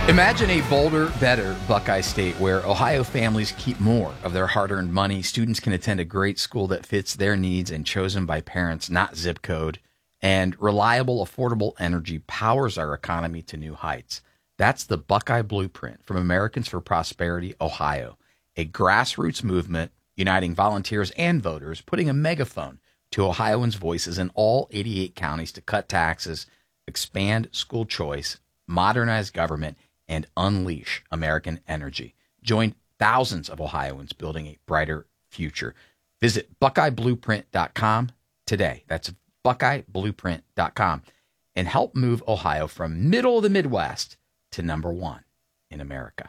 Imagine a bolder, better Buckeye State where Ohio families keep more of their hard-earned money. Students can attend a great school that fits their needs and chosen by parents, not zip code. And reliable, affordable energy powers our economy to new heights. That's the Buckeye Blueprint from Americans for Prosperity, Ohio, a grassroots movement uniting volunteers and voters, putting a megaphone to Ohioans' voices in all 88 counties to cut taxes, expand school choice, modernize government, and unleash American energy. Join thousands of Ohioans building a brighter future. Visit BuckeyeBlueprint.com today. That's BuckeyeBlueprint.com and help move Ohio from middle of the Midwest to number one in America.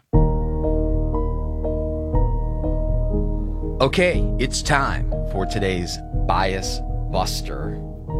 Okay, it's time for today's Bias Buster.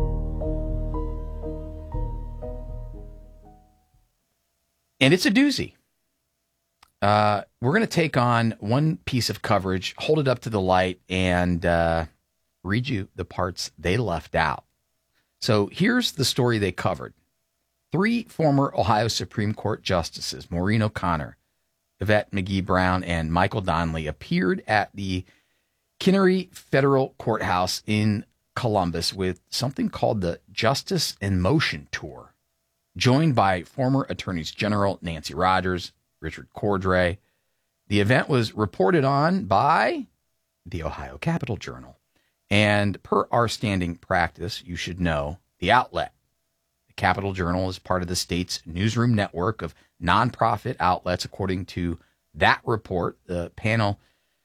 And it's a doozy. We're going to take on one piece of coverage, hold it up to the light, and read you the parts they left out. So here's the story they covered. 3 former Ohio Supreme Court justices, Maureen O'Connor, Yvette McGee-Brown, and Michael Donnelly, appeared at the Kinnery Federal Courthouse in Columbus with something called the Justice in Motion Tour, joined by former attorneys general Nancy Rogers, Richard Cordray. The event was reported on by the Ohio Capital Journal. And per our standing practice, you should know the outlet. The Capital Journal is part of the state's newsroom network of nonprofit outlets. According to that report, the panel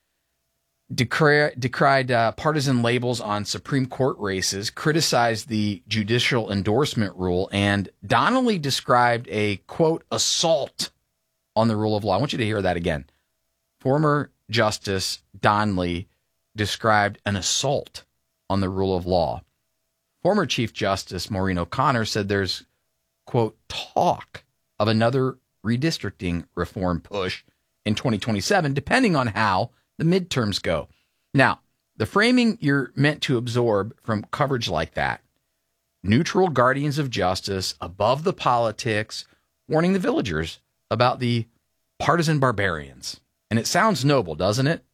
decried partisan labels on Supreme Court races, criticized the judicial endorsement rule, and Donnelly described a, quote, assault on the rule of law. I want you to hear that again. Former Justice Donnelly described an assault on the rule of law. Former Chief Justice Maureen O'Connor said there's, quote, talk of another redistricting reform push in 2027, depending on how the midterms go. Now, the framing you're meant to absorb from coverage like that: neutral guardians of justice, above the politics, warning the villagers about the partisan barbarians. And it sounds noble, doesn't it?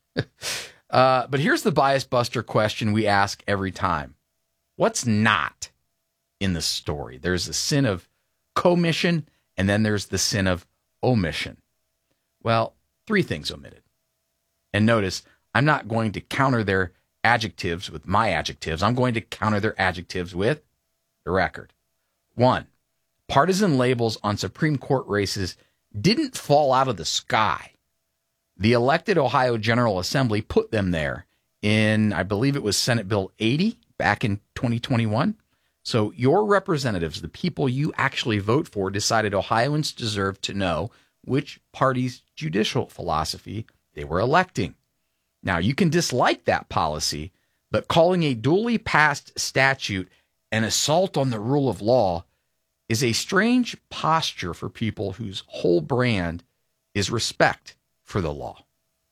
But here's the bias buster question we ask every time. What's not in the story? There's the sin of commission, and then there's the sin of omission. Well, 3 things omitted. And notice, I'm not going to counter their adjectives with my adjectives. I'm going to counter their adjectives with the record. 1, partisan labels on Supreme Court races didn't fall out of the sky. The elected Ohio General Assembly put them there in, I believe it was Senate Bill 80 back in 2021. So your representatives, the people you actually vote for, decided Ohioans deserved to know which party's judicial philosophy they were electing. Now, you can dislike that policy, but calling a duly passed statute an assault on the rule of law is a strange posture for people whose whole brand is respect for the law.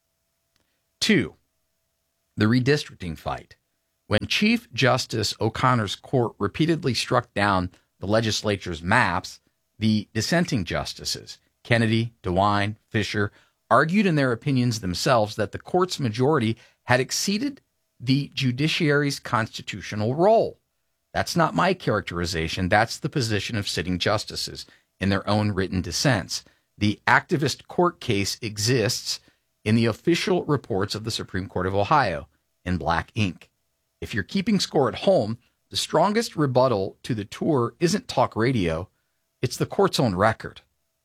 2, the redistricting fight. When Chief Justice O'Connor's court repeatedly struck down the legislature's maps, the dissenting justices, Kennedy, DeWine, Fisher, argued in their opinions themselves that the court's majority had exceeded the judiciary's constitutional role. That's not my characterization. That's the position of sitting justices in their own written dissents. The activist court case exists in the official reports of the Supreme Court of Ohio in black ink. If you're keeping score at home, the strongest rebuttal to the tour isn't talk radio, it's the court's own record.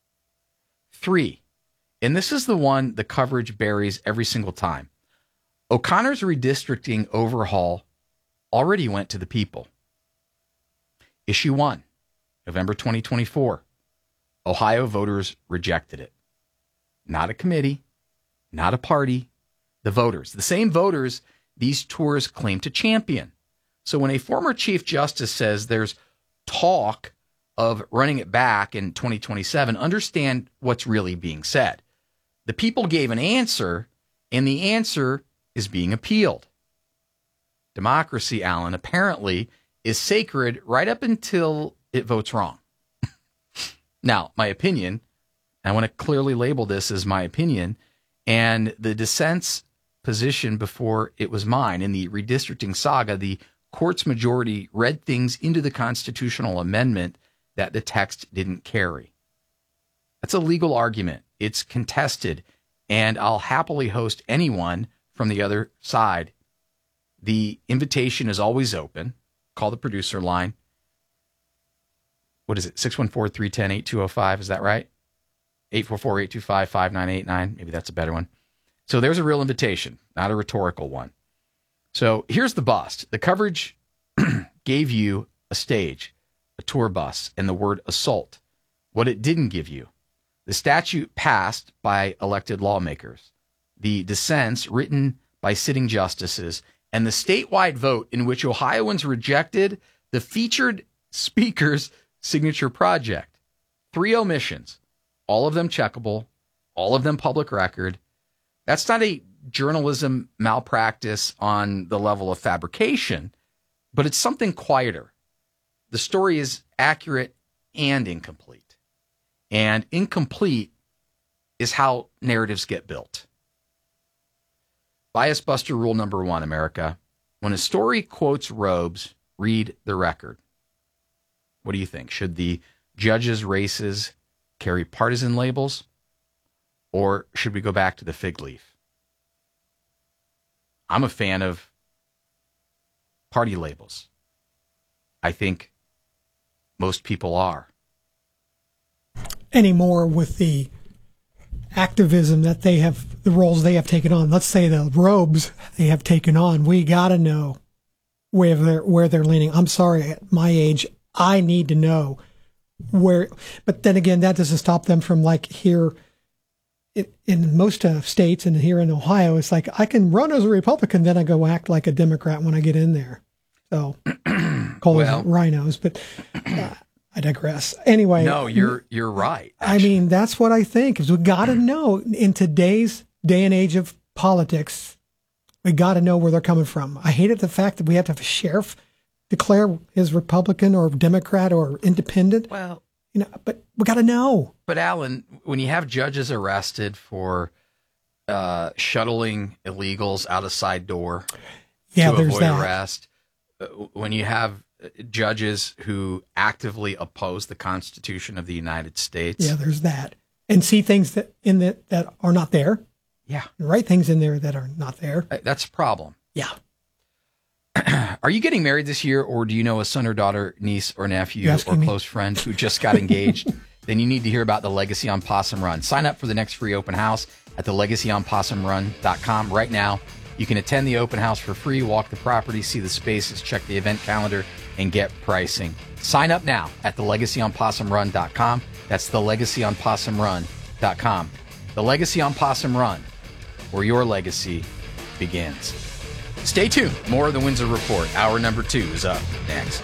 3, and this is the one the coverage buries every single time. O'Connor's redistricting overhaul already went to the people. Issue 1, November 2024. Ohio voters rejected it. Not a committee, not a party, the voters. The same voters these tours claim to champion. So when a former Chief Justice says there's talk of running it back in 2027, understand what's really being said. The people gave an answer, and the answer is being appealed. Democracy, Alan, apparently is sacred right up until it votes wrong. Now, my opinion, I want to clearly label this as my opinion, and the dissent's position before it was mine. In the redistricting saga, the court's majority read things into the constitutional amendment that the text didn't carry. That's a legal argument. It's contested, and I'll happily host anyone from the other side. The invitation is always open. Call the producer line. What is it? 614-310-8205. Is that right? 844-825-5989. Maybe that's a better one. So there's a real invitation, not a rhetorical one. So here's the bust. The coverage gave you a stage, a tour bus, and the word assault. What it didn't give you: the statute passed by elected lawmakers, the dissents written by sitting justices, and the statewide vote in which Ohioans rejected the featured speaker's signature project. 3 omissions, all of them checkable, all of them public record. That's not a journalism malpractice on the level of fabrication, but it's something quieter. The story is accurate and incomplete. And incomplete is how narratives get built. Bias buster rule number 1, America. When a story quotes robes, read the record. What do you think? Should the judges' races carry partisan labels, or should we go back to the fig leaf? I'm a fan of party labels. I think most people are. Anymore with the activism that they have, the roles they have taken on. Let's say the robes they have taken on. We got to know where they're leaning. I'm sorry, at my age, I need to know where. But then again, that doesn't stop them from, like, here in most states and here in Ohio, it's like I can run as a Republican, then I go act like a Democrat when I get in there. So call them rhinos, but I digress. Anyway. No, you're right. Actually. I mean, that's what I think is we got to know in today's day and age of politics, we got to know where they're coming from. I hated the fact that we have to have a sheriff declare his Republican or Democrat or independent. Well, you know, but we got to know. But Alan, when you have judges arrested for shuttling illegals out a side door to avoid arrest, when you have judges who actively oppose the Constitution of the United States. Yeah, there's that. And see things that that are not there. Yeah. And write things in there that are not there. That's a problem. Yeah. Are you getting married this year, or do you know a son or daughter, niece or nephew or close friend who just got engaged? Then you need to hear about the Legacy on Possum Run. Sign up for the next free open house at thelegacyonpossumrun.com right now. You can attend the open house for free, walk the property, see the spaces, check the event calendar, and get pricing. Sign up now at thelegacyonpossumrun.com. That's thelegacyonpossumrun.com. The Legacy on Possum Run, where your legacy begins. Stay tuned. More of the Windsor Report. Hour number 2 is up next.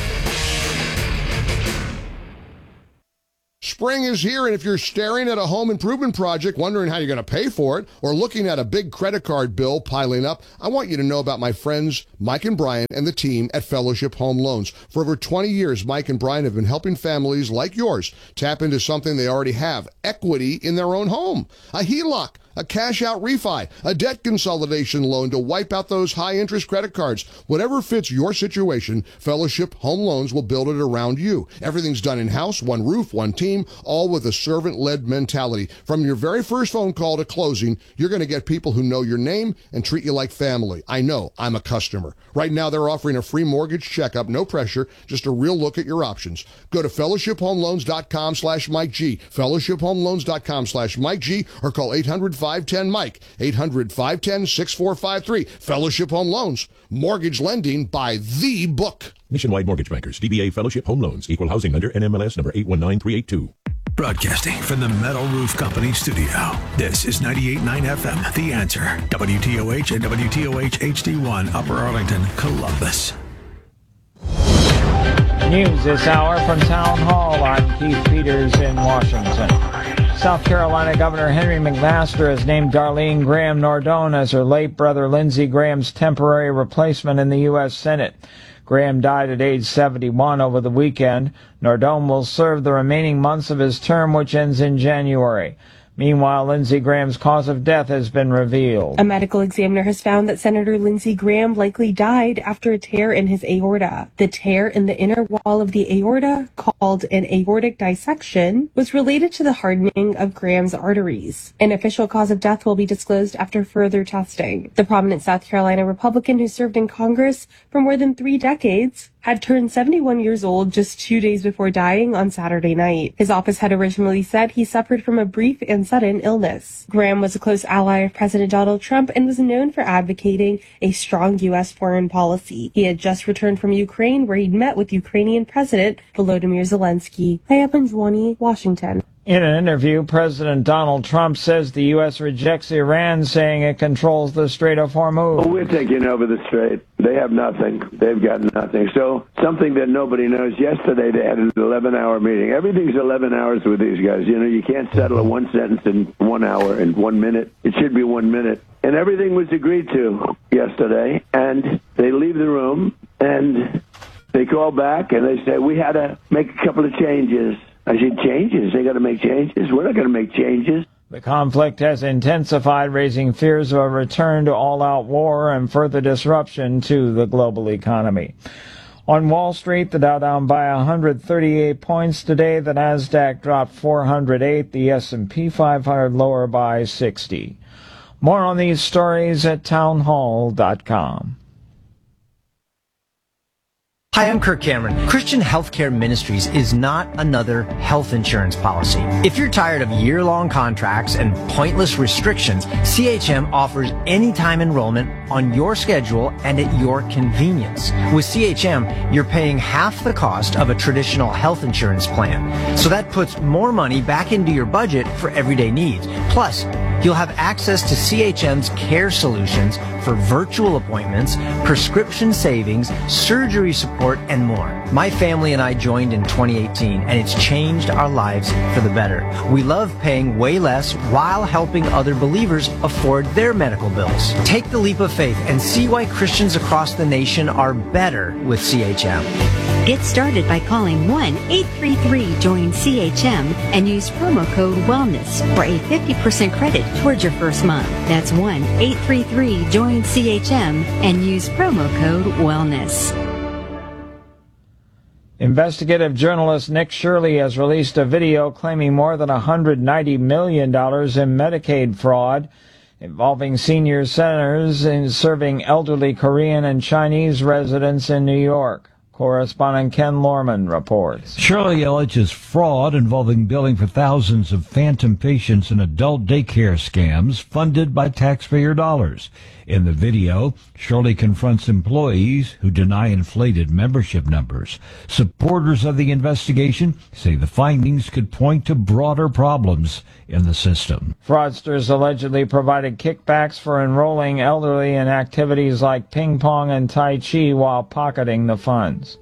Spring is here, and if you're staring at a home improvement project, wondering how you're going to pay for it, or looking at a big credit card bill piling up, I want you to know about my friends Mike and Brian and the team at Fellowship Home Loans. For over 20 years, Mike and Brian have been helping families like yours tap into something they already have, equity in their own home. A HELOC, a cash-out refi, a debt consolidation loan to wipe out those high-interest credit cards. Whatever fits your situation, Fellowship Home Loans will build it around you. Everything's done in-house, one roof, one team, all with a servant-led mentality. From your very first phone call to closing, you're going to get people who know your name and treat you like family. I know. I'm a customer. Right now, they're offering a free mortgage checkup, no pressure, just a real look at your options. Go to fellowshiphomeloans.com/Mike G, fellowshiphomeloans.com/Mike G, or call 800-510-MIKE, 800-510-6453. Fellowship Home Loans, mortgage lending by the book. Nationwide Mortgage Bankers, DBA Fellowship Home Loans, Equal Housing Lender, NMLS number 819382. Broadcasting from the Metal Roof Company studio. This is 98.9 FM, The Answer. WTOH and WTOH HD1, Upper Arlington, Columbus. News this hour from Town Hall. I'm Keith Peters in Washington. South Carolina Governor Henry McMaster has named Darlene Graham Nardone as her late brother Lindsey Graham's temporary replacement in the U.S. Senate. Graham died at age 71 over the weekend. Nardone will serve the remaining months of his term, which ends in January. Meanwhile, Lindsey Graham's cause of death has been revealed. A medical examiner has found that Senator Lindsey Graham likely died after a tear in his aorta. The tear in the inner wall of the aorta, called an aortic dissection, was related to the hardening of Graham's arteries. An official cause of death will be disclosed after further testing. The prominent South Carolina Republican who served in Congress for more than 3 decades had turned 71 years old just 2 days before dying on Saturday night. His office had originally said he suffered from a brief and sudden illness. Graham was a close ally of President Donald Trump and was known for advocating a strong U.S. foreign policy. He had just returned from Ukraine, where he'd met with Ukrainian President Volodymyr Zelensky. Ayappan Jwani, Washington. In an interview, President Donald Trump says the U.S. rejects Iran, saying it controls the Strait of Hormuz. We're taking over the Strait. They have nothing. They've got nothing. So something that nobody knows, yesterday they had an 11-hour meeting. Everything's 11 hours with these guys. You know, you can't settle a one sentence in 1 hour, in 1 minute. It should be 1 minute. And everything was agreed to yesterday. And they leave the room, and they call back, and they say, we had to make a couple of changes. I said, changes? They got to make changes? We're not going to make changes. The conflict has intensified, raising fears of a return to all-out war and further disruption to the global economy. On Wall Street, the Dow down by 138 points today. The Nasdaq dropped 408. The S&P 500 lower by 60. More on these stories at townhall.com. Hi, I'm Kirk Cameron. Christian Healthcare Ministries is not another health insurance policy. If you're tired of year-long contracts and pointless restrictions, CHM offers anytime enrollment on your schedule and at your convenience. With CHM, you're paying half the cost of a traditional health insurance plan. So that puts more money back into your budget for everyday needs. Plus, you'll have access to CHM's care solutions for virtual appointments, prescription savings, surgery support, and more. My family and I joined in 2018, and it's changed our lives for the better. We love paying way less while helping other believers afford their medical bills. Take the leap of faith and see why Christians across the nation are better with CHM. Get started by calling 1-833-JOIN-CHM and use promo code WELLNESS for a 50% credit towards your first month. That's 1-833-JOIN-CHM and use promo code WELLNESS. Investigative journalist Nick Shirley has released a video claiming more than $190 million in Medicaid fraud involving senior centers in serving elderly Korean and Chinese residents in New York. Correspondent Ken Lorman reports. Shirley alleges fraud involving billing for thousands of phantom patients in adult daycare scams funded by taxpayer dollars. In the video, Shirley confronts employees who deny inflated membership numbers. Supporters of the investigation say the findings could point to broader problems in the system. Fraudsters allegedly provided kickbacks for enrolling elderly in activities like ping pong and Tai Chi while pocketing the funds.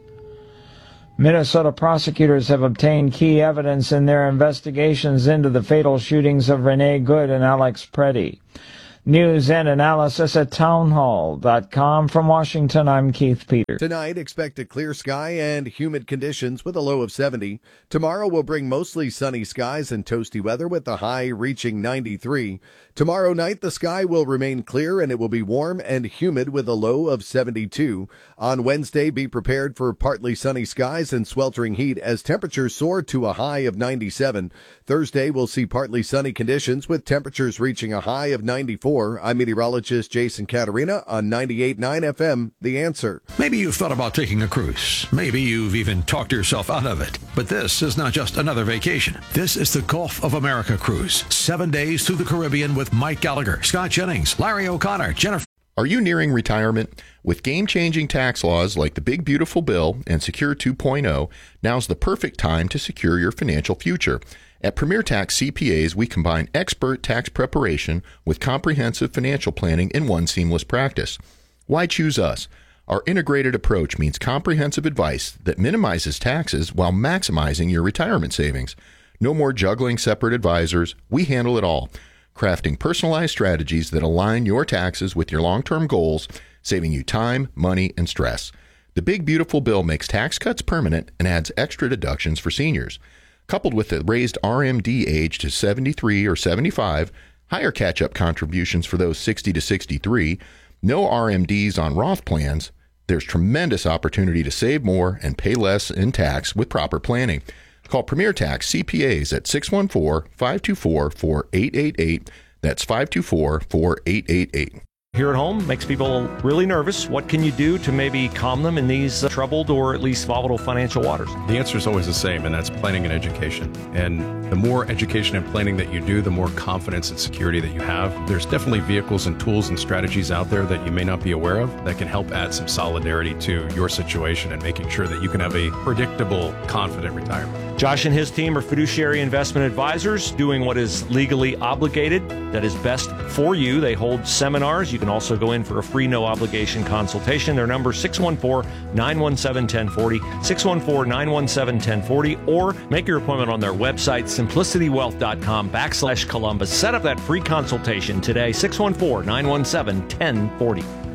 Minnesota prosecutors have obtained key evidence in their investigations into the fatal shootings of Renee Good and Alex Preddy. News and analysis at townhall.com. From Washington, I'm Keith Peters. Tonight, expect a clear sky and humid conditions with a low of 70. Tomorrow will bring mostly sunny skies and toasty weather with the high reaching 93. Tomorrow night, the sky will remain clear and it will be warm and humid with a low of 72. On Wednesday, be prepared for partly sunny skies and sweltering heat as temperatures soar to a high of 97. Thursday, we'll see partly sunny conditions with temperatures reaching a high of 94. I'm meteorologist Jason Caterina on 98.9 FM, The Answer. Maybe you've thought about taking a cruise. Maybe you've even talked yourself out of it. But this is not just another vacation. This is the Gulf of America cruise. 7 days through the Caribbean with Mike Gallagher, Scott Jennings, Larry O'Connor, Jennifer. Are you nearing retirement? With game-changing tax laws like the Big Beautiful Bill and Secure 2.0, now's the perfect time to secure your financial future. At Premier Tax CPAs, we combine expert tax preparation with comprehensive financial planning in one seamless practice. Why choose us? Our integrated approach means comprehensive advice that minimizes taxes while maximizing your retirement savings. No more juggling separate advisors. We handle it all, crafting personalized strategies that align your taxes with your long-term goals, saving you time, money, and stress. The Big Beautiful Bill makes tax cuts permanent and adds extra deductions for seniors. Coupled with the raised RMD age to 73 or 75, higher catch-up contributions for those 60 to 63, no RMDs on Roth plans, there's tremendous opportunity to save more and pay less in tax with proper planning. Call Premier Tax CPAs at 614-524-4888. That's 524-4888. Here at home makes people really nervous. What can you do to maybe calm them in these troubled or at least volatile financial waters? The answer is always the same, and that's planning and education. And the more education and planning that you do, the more confidence and security that you have. There's definitely vehicles and tools and strategies out there that you may not be aware of that can help add some solidarity to your situation and making sure that you can have a predictable, confident retirement. Josh and his team are fiduciary investment advisors doing what is legally obligated, that is best for you. They hold seminars. You can also go in for a free no-obligation consultation. Their number is 614-917-1040, 614-917-1040, or make your appointment on their website, simplicitywealth.com/Columbus. Set up that free consultation today, 614-917-1040.